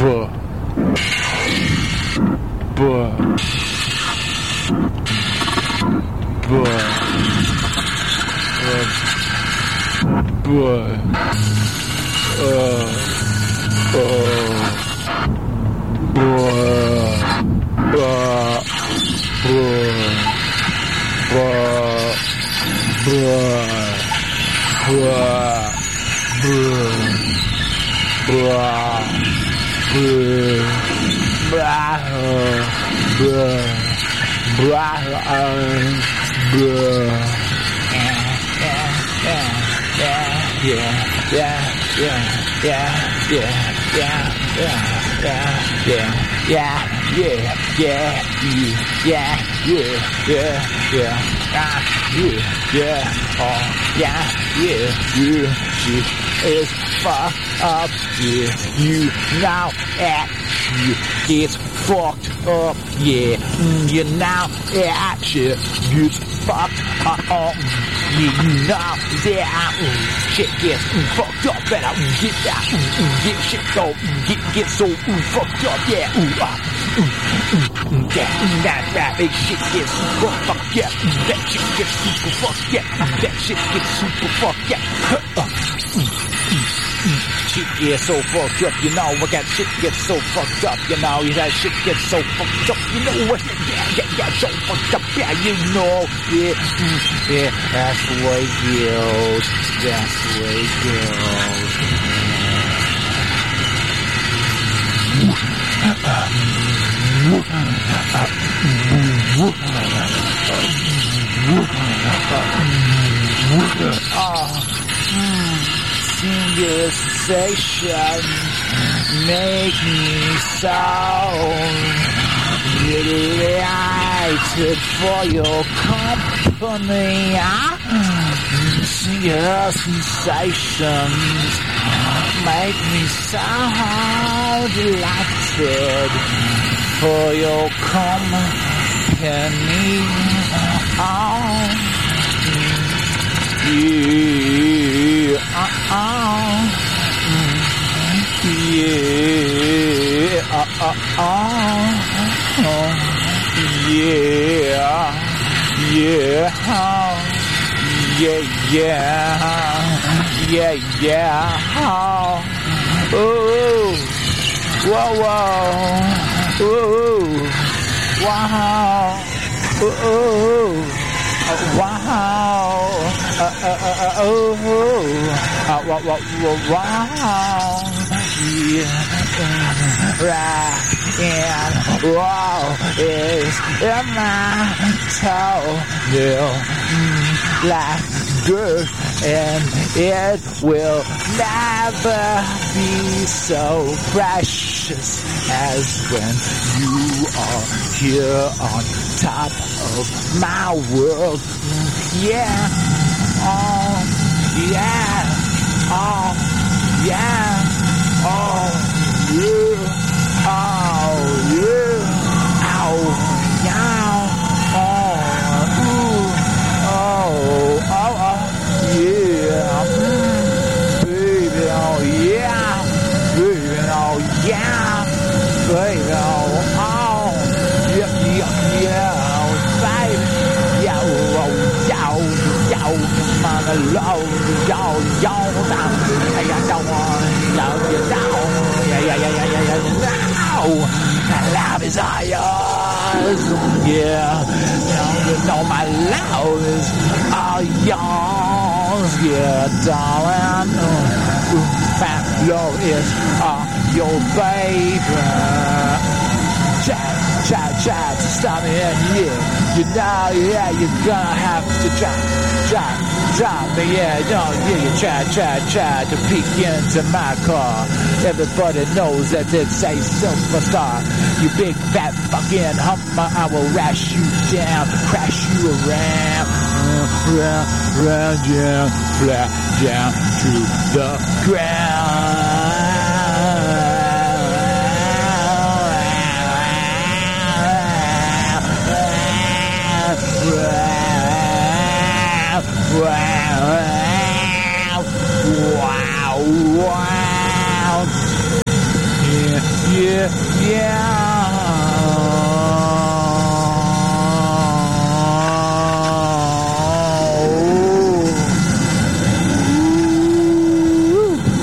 She is fucked up, you now at you gets fucked up, you now at shit gets fucked up, you know that shit gets fucked up, better get that, get shit go, get so fucked up, that shit gets super fucked, that shit gets super fucked, that shit gets super fucked, shit gets so fucked up, you know, what that shit gets so fucked up, you know, that shit gets so fucked up, you know what, so fucked up, you know, that's the way it goes, that's the way it goes. Singular sensation make me so delighted for your company. Singular sensations make me so delighted for your company. Is in my toenail like dirt, and it will never be so precious as when you are here on top of my world. Yeah, oh yeah, oh yeah, oh yeah, oh yeah. Love is all yours, yeah. You know my love is all yours, yeah, darling. My love is your baby. Try to stop me, and yeah, you know, yeah, you're gonna have to try me, yeah, no, yeah, you try to peek into my car. Everybody knows that it's a superstar. You big fat fucking hummer, I will rash you down, crash you around, flat down to the ground.